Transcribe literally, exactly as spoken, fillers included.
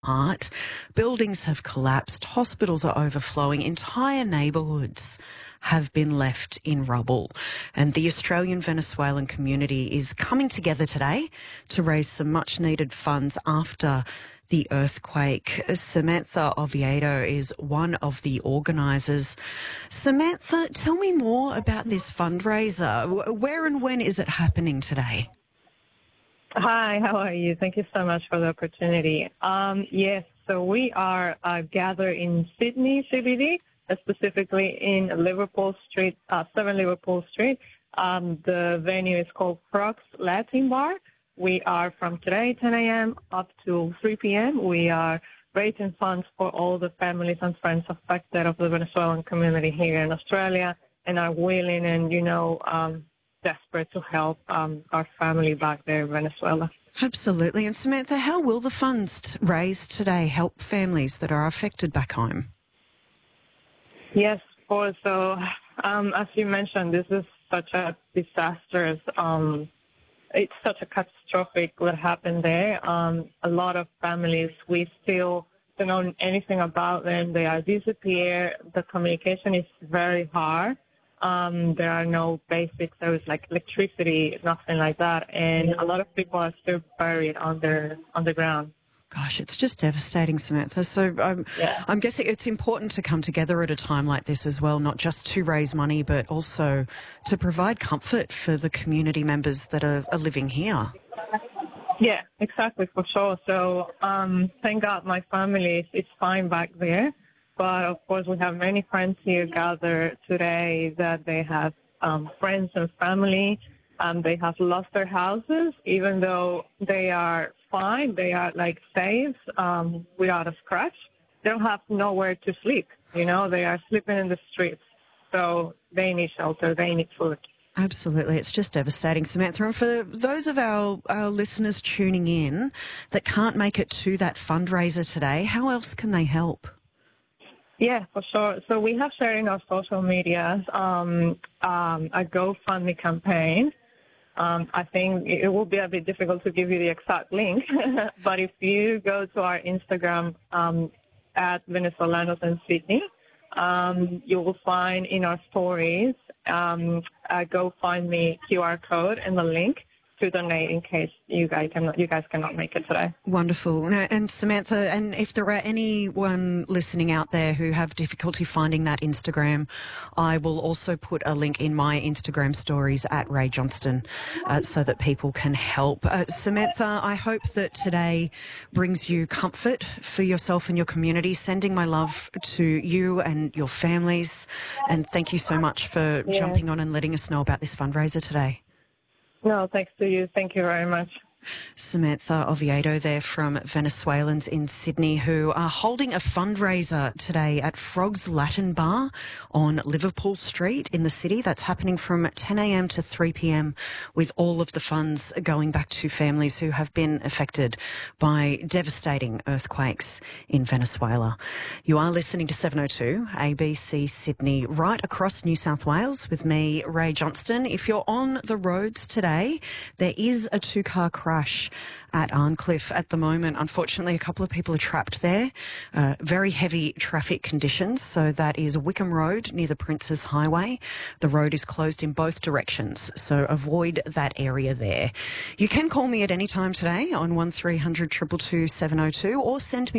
art. Buildings have collapsed, hospitals are overflowing, entire neighbourhoods have been left in rubble. And the Australian Venezuelan community is coming together today to raise some much needed funds after the earthquake. Samantha Oviedo is one of the organisers. Samantha, tell me more about this fundraiser. Where and when is it happening today? Hi, how are you? Thank you so much for the opportunity. Um, yes, so we are uh, gathered in Sydney C B D, uh, specifically in Liverpool Street, uh, seven Liverpool Street. Um, the venue is called Frogs Latin Bar. We are from today, ten a.m. up to three p.m. We are raising funds for all the families and friends affected of the Venezuelan community here in Australia, and are willing and, you know, um, desperate to help um, our family back there in Venezuela. Absolutely. And Samantha, how will the funds t- raised today help families that are affected back home? Yes, of course. So, um, as you mentioned, this is such a disastrous, um, it's such a catastrophic what happened there. Um, a lot of families, we still don't know anything about them. They are disappeared. The communication is very hard. Um, there are no basic services like electricity, nothing like that. And a lot of people are still buried under, underground. Gosh, it's just devastating, Samantha. So um, Yeah. I'm guessing it's important to come together at a time like this as well, not just to raise money, but also to provide comfort for the community members that are, are living here. Yeah, exactly, for sure. So um, thank God my family is, is fine back there. But, of course, we have many friends here gathered today that they have um, friends and family. Um, they have lost their houses, even though they are fine. They are, like, safe um, without a scratch. They don't have nowhere to sleep, you know. They are sleeping in the streets. So they need shelter. They need food. Absolutely. It's just devastating, Samantha. And for those of our, our listeners tuning in that can't make it to that fundraiser today, how else can they help? Yeah, for sure. So we have shared in our social medias um, um, a GoFundMe campaign. Um, I think it will be a bit difficult to give you the exact link, but if you go to our Instagram um, at Venezolanos in Sydney, um, you will find in our stories um, a GoFundMe Q R code and the link to donate in case you guys cannot, you guys cannot make it today. Wonderful. Now, and Samantha, and if there are anyone listening out there who have difficulty finding that Instagram, I will also put a link in my Instagram stories at Ray Johnston uh, so that people can help. Uh, Samantha, I hope that today brings you comfort for yourself and your community. Sending my love to you and your families. And thank you so much for Yeah. jumping on and letting us know about this fundraiser today. No, thanks to you. Thank you very much. Samantha Oviedo there from Venezuelans in Sydney who are holding a fundraiser today at Frogs Latin Bar on Liverpool Street in the city. That's happening from ten a.m. to three p.m. with all of the funds going back to families who have been affected by devastating earthquakes in Venezuela. You are listening to seven oh two A B C Sydney, right across New South Wales with me, Ray Johnston. If you're on the roads today, there is a two-car crash at Arncliffe at the moment. Unfortunately, a couple of people are trapped there. Uh, very heavy traffic conditions. So that is Wickham Road near the Princes Highway. The road is closed in both directions, so avoid that area there. You can call me at any time today on one three hundred two two two seven oh two or send me